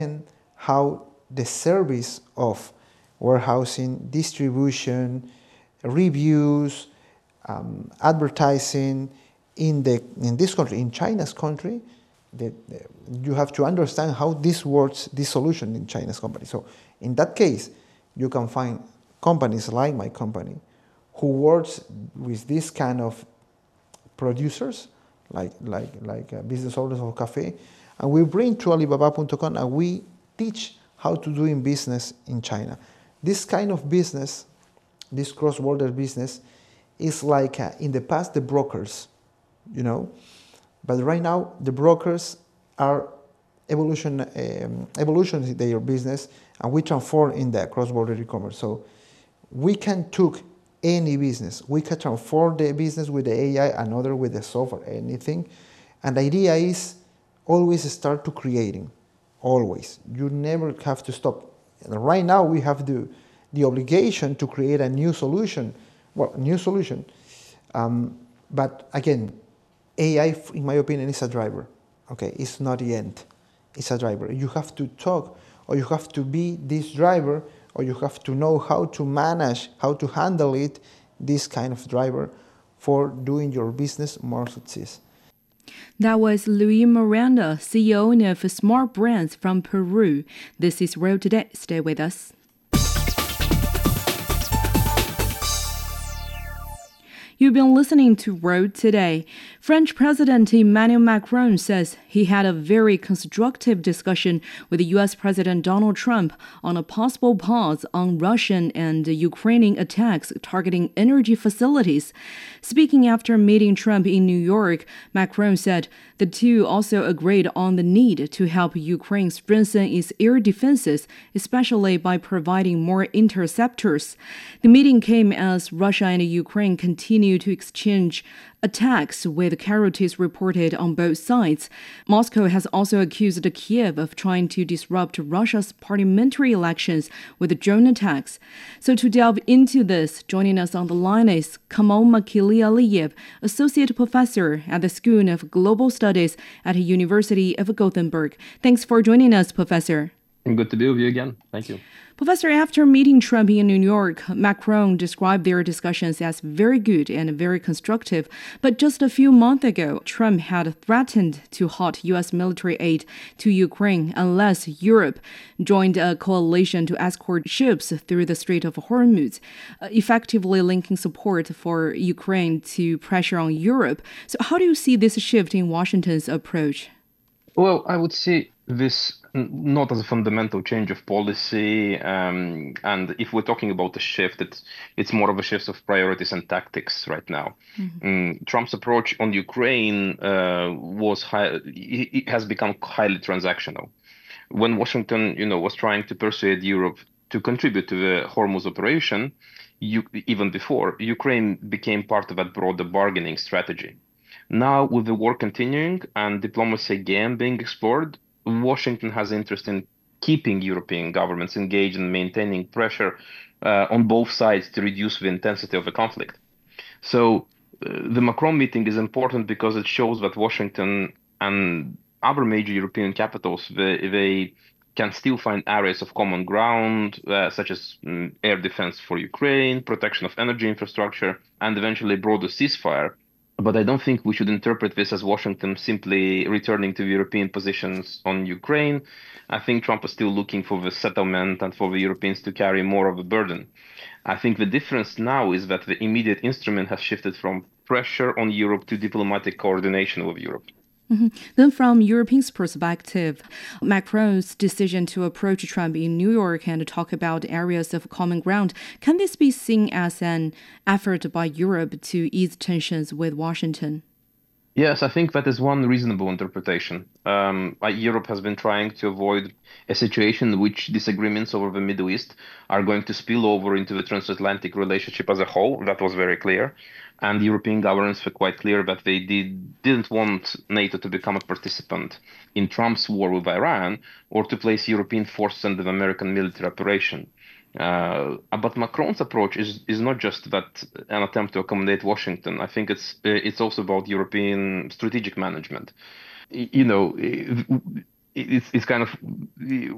how the service of warehousing, distribution, reviews, advertising in this country, in China's country, you have to understand how this works, this solution in China's company. So in that case, you can find companies like my company who works with this kind of producers, like business owners of cafe, and we bring to Alibaba.com and we teach how to do in business in China. This kind of business, this cross-border business, is like in the past the brokers, but right now the brokers are evolution in their business, and we transform in the cross-border e-commerce. So we can take any business, we can transform the business with the AI, another with the software, anything. And the idea is always start to creating, always. You never have to stop. And right now we have the obligation to create a new solution. But again, AI, in my opinion, is a driver. Okay, it's not the end. It's a driver. You have to talk, or you have to be this driver, or you have to know how to manage, how to handle it, this kind of driver, for doing your business more success. That was Luis Miranda, CEO of Smart Brands from Peru. This is Road Today. Stay with us. You've been listening to Road Today. French President Emmanuel Macron says he had a very constructive discussion with U.S. President Donald Trump on a possible pause on Russian and Ukrainian attacks targeting energy facilities. Speaking after meeting Trump in New York, Macron said the two also agreed on the need to help Ukraine strengthen its air defenses, especially by providing more interceptors. The meeting came as Russia and Ukraine continue to exchange attacks, with casualties reported on both sides. Moscow has also accused Kiev of trying to disrupt Russia's parliamentary elections with drone attacks. So to delve into this, joining us on the line is Kamol Makili-Aliyev, Associate Professor at the School of Global Studies at the University of Gothenburg. Thanks for joining us, Professor. Good to be with you again. Thank you. Professor, after meeting Trump in New York, Macron described their discussions as very good and very constructive. But just a few months ago, Trump had threatened to halt U.S. military aid to Ukraine unless Europe joined a coalition to escort ships through the Strait of Hormuz, effectively linking support for Ukraine to pressure on Europe. So how do you see this shift in Washington's approach? Well, I would see this not as a fundamental change of policy, and if we're talking about a shift, it's more of a shift of priorities and tactics right now. Trump's approach on Ukraine it has become highly transactional. When Washington, was trying to persuade Europe to contribute to the Hormuz operation, even before, Ukraine became part of that broader bargaining strategy. Now, with the war continuing and diplomacy again being explored, Washington has interest in keeping European governments engaged and maintaining pressure on both sides to reduce the intensity of the conflict. So the Macron meeting is important because it shows that Washington and other major European capitals, they can still find areas of common ground, such as air defense for Ukraine, protection of energy infrastructure, and eventually broader ceasefire. But I don't think we should interpret this as Washington simply returning to European positions on Ukraine. I think Trump is still looking for the settlement and for the Europeans to carry more of the burden. I think the difference now is that the immediate instrument has shifted from pressure on Europe to diplomatic coordination with Europe. Then from Europeans' perspective, Macron's decision to approach Trump in New York and talk about areas of common ground, can this be seen as an effort by Europe to ease tensions with Washington? Yes, I think that is one reasonable interpretation. Europe has been trying to avoid a situation in which disagreements over the Middle East are going to spill over into the transatlantic relationship as a whole. That was very clear. And European governments were quite clear that they didn't want NATO to become a participant in Trump's war with Iran or to place European forces under the American military operation. But Macron's approach is not just that an attempt to accommodate Washington. I think it's also about European strategic management. It's kind of